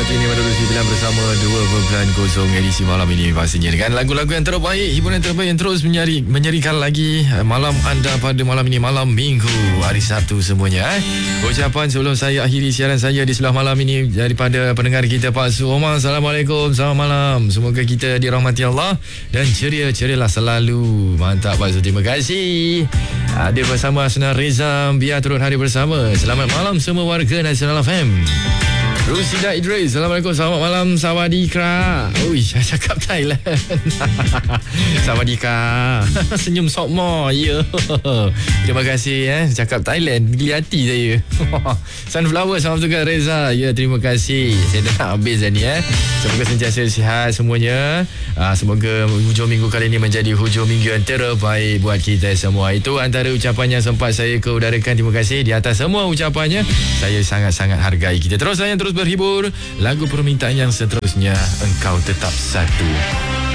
ini menerusi pilihan bersama 2.0 edisi malam ini pastinya dengan lagu-lagu yang terbaik, hiburan terbaik yang terus menyerikan lagi malam anda pada malam ini, malam Minggu, hari Sabtu semuanya. Ucapan sebelum saya akhiri siaran saya di sebelah malam ini daripada pendengar kita Pak Su Omar. Assalamualaikum, selamat malam. Semoga kita dirahmati Allah dan ceria-cerialah selalu. Mantap Pak Su, terima kasih. Ada bersama Asna Reza, biar turut hari bersama. Selamat malam semua warga Nasional FM. Rusida Idris, Assalamualaikum, selamat malam. Sawadika. Ui, saya cakap Thailand. Sawadika. Senyum sokmo. Ya. Terima kasih cakap Thailand. Gili hati saya. Sunflower, selamat juga Reza. Ya, terima kasih. Saya dah nak habis dah ni Semoga sentiasa sihat semuanya. Semoga hujung minggu kali ini menjadi hujung minggu yang terbaik buat kita semua. Itu antara ucapan yang sempat saya keudarakan. Terima kasih di atas semua ucapannya. Saya sangat-sangat hargai. Kita terus berhibur. Lagu permintaan yang seterusnya, Engkau Tetap Satu.